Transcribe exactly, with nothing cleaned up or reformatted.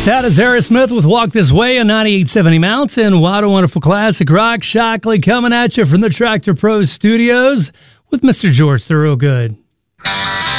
That is Aerosmith with Walk This Way on ninety-eight seventy Mountain. What a wonderful classic rock. Shockley coming at you from the Tractor Pro Studios with Mister George Thorogood.